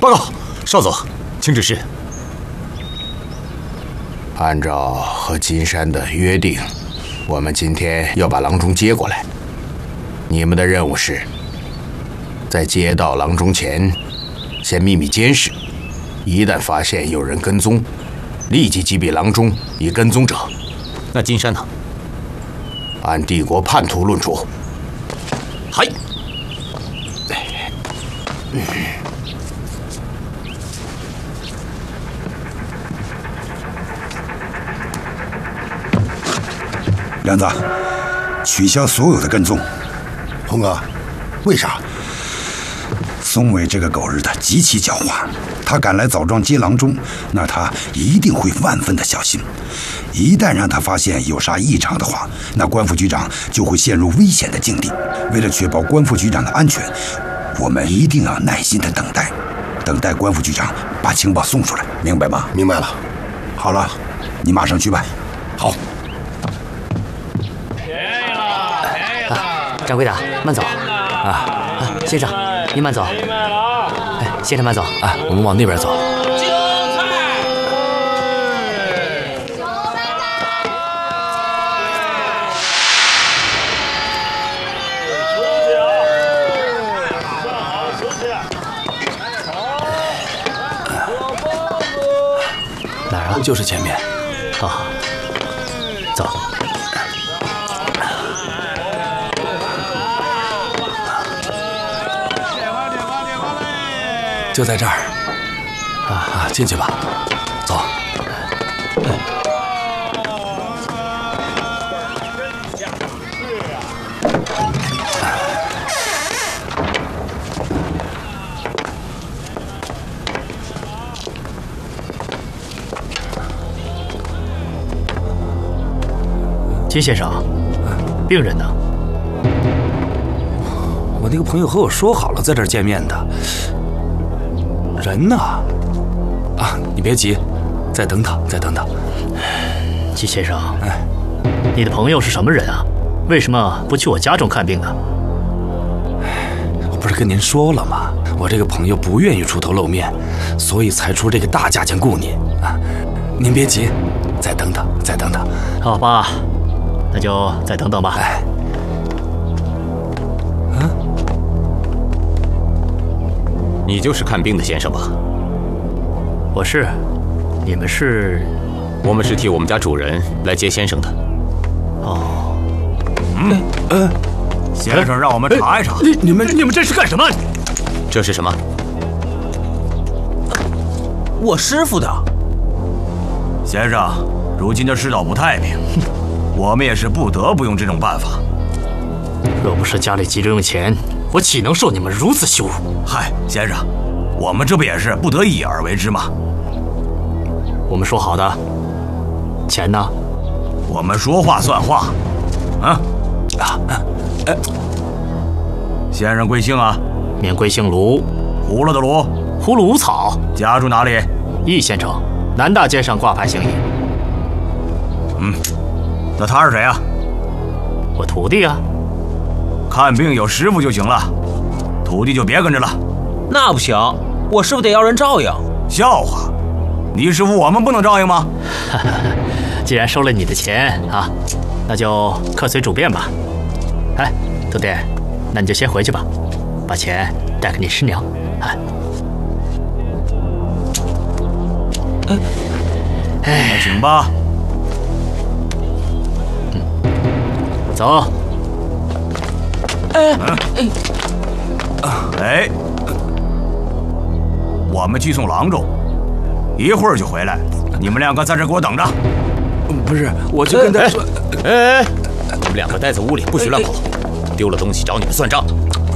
报告，少佐，请指示。 按照和金山的约定，我们今天要把郎中接过来。你们的任务是，在接到郎中前，先秘密监视，一旦发现有人跟踪，立即击毙郎中以跟踪者。 那金山呢？ 按帝国叛徒论处。 嗨。 梁子，取消所有的跟踪。 红哥，为啥？ 松伟这个狗日的极其狡猾，他敢来枣庄接郎中，那他一定会万分的小心。一旦让他发现有啥异常的话，那关副局长就会陷入危险的境地。为了确保关副局长的安全，我们一定要耐心的等待关副局长把情报送出来，明白吗？ 明白了。 好了，你马上去办。 好。 掌柜的，慢走先生，您慢走。先生慢走我们往那边走。 哪儿啊？ 就是前面。 好，走。 就在这儿，进去吧，走。 金先生，病人呢？ 我那个朋友和我说好了，在这儿见面的。人呢？你别急，再等等，再等等。 金先生，你的朋友是什么人啊？为什么不去我家中看病呢？ 我不是跟您说了吗？我这个朋友不愿意出头露面，所以才出这个大价钱雇您啊。您别急，再等等，再等等。 好吧，那就再等等吧。 你就是看病的先生吧？ 我是。你们是？ 我们是替我们家主人来接先生的。 哦。 先生让我们查一查。 你们这是干什么？ 这是什么？ 我师傅的。先生，如今的世道不太平，我们也是不得不用这种办法。 若不是家里急着用钱，我岂能受你们如此羞辱？ 嗨，先生，我们这不也是不得已而为之吗？ 我们说好的，钱呢？ 我们说话算话。先生贵姓啊？ 免贵姓卢。 葫芦的芦。 葫芦草。 家住哪里？ 易县城南大街上挂牌行医。 那他是谁啊？ 我徒弟啊。 看病有师傅就行了，徒弟就别跟着了。 那不行，我师傅得要人照应。 笑话，你师傅我们不能照应吗？ 既然收了你的钱啊，那就客随主便吧。徒弟，那你就先回去吧，把钱带给你师娘。 那请吧。 走。 我们去送郎中，一会儿就回来，你们两个在这给我等着。 不是，我就跟他说。 你们两个待在屋里，不许乱跑，丢了东西找你们算账。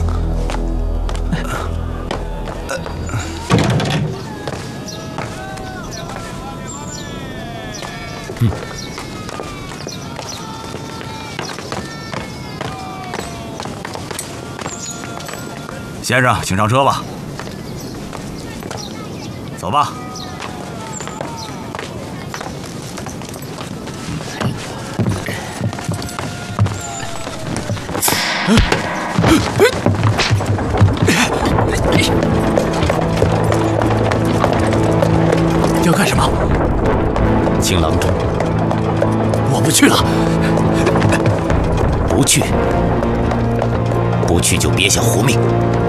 先生，请上车吧。走吧。 干什么？ 进郎中， 我不去了。 不去就别想活命。